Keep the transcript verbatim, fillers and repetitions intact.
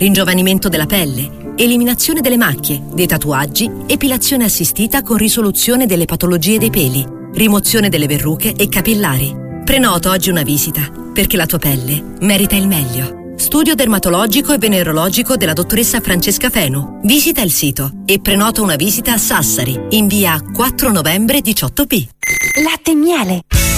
ringiovanimento della pelle, eliminazione delle macchie, dei tatuaggi, epilazione assistita con risoluzione delle patologie dei peli, rimozione delle verruche e capillari. Prenota oggi una visita, perché la tua pelle merita il meglio. Studio dermatologico e venerologico della dottoressa Francesca Fenu. Visita il sito e prenota una visita a Sassari, in via quattro novembre diciotto B. Latte e miele.